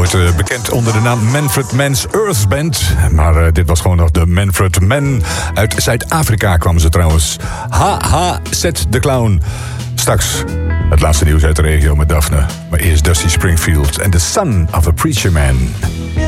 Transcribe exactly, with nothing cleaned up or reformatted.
wordt uh, bekend onder de naam Manfred Mann's Earth Band. Maar uh, dit was gewoon nog de Manfred Mann. Uit Zuid-Afrika kwamen ze trouwens. Ha ha, Zet de Clown. Straks het laatste nieuws uit de regio met Daphne. Maar eerst Dusty Springfield en The Son of a Preacher Man.